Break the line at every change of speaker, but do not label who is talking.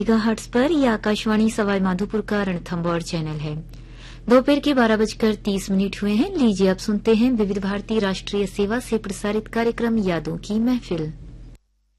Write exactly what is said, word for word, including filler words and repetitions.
Megahertz पर यह आकाशवाणी सवाई माधोपुर का रणथंबोर चैनल है। दोपहर के बारह बजकर तीस मिनट हुए हैं। लीजिए अब सुनते हैं विविध भारती राष्ट्रीय सेवा से प्रसारित कार्यक्रम यादों की महफिल।